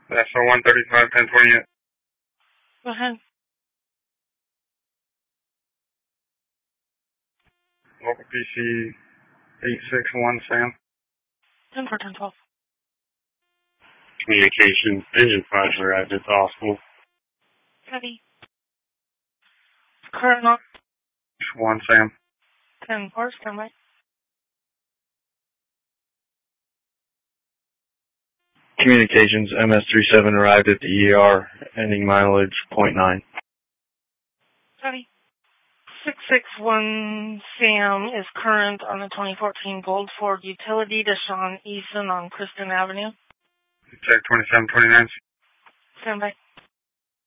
That's 135, 1028. Go ahead. Local PC 861 Sam. 10 for 1012. Communications, engine 5 arrived at the hospital. Copy. Current knock. 1 Sam. 10-4, standby. Communications, MS-37 arrived at the ER, ending mileage .9. Copy. 661 Sam is current on the 2014 Gold Ford Utility to Sean Eason on Kristen Avenue. Check 2729. Standby.